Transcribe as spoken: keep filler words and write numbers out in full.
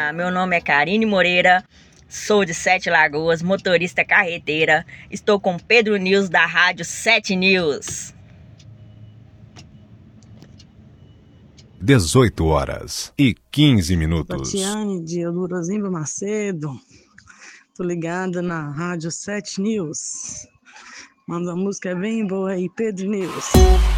Olá, meu nome é Karine Moreira, sou de Sete Lagoas, motorista carreteira. Estou com Pedro News da Rádio Sete News. dezoito horas e quinze minutos. Tatiane de Elurazinho Macedo. Tô ligada na Rádio Sete News. Manda uma música bem boa aí, Pedro News.